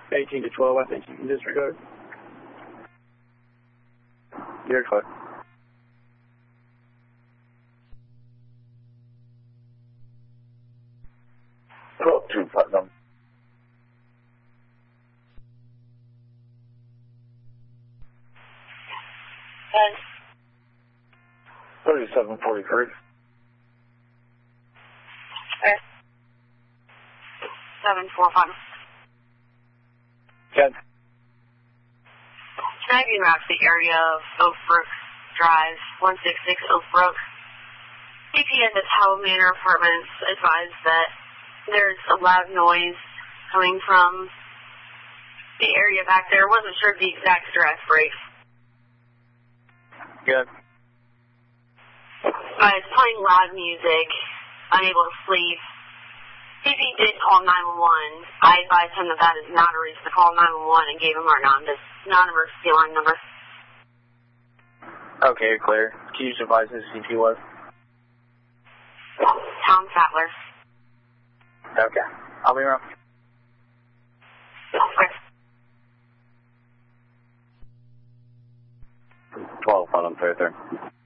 18 to 12, I think you can disregard. You're clear. Go up to Putnam. Ten. 3743. Okay. 745. Ken. Can I be around the area of Oak Brook Drive, 166 Oak Brook? CPN at Howell Manor Apartments advised that there's a loud noise coming from the area back there. Wasn't sure of the exact address, break. Good. I was playing loud music, unable to sleep. CP did call 911. I advised him that that is not a reason to call 911 and gave him our non-emergency line number. Okay, clear. Can you just advise who CP was? Tom Sattler. Okay. I'll be around. Okay. 12 Putnam 33.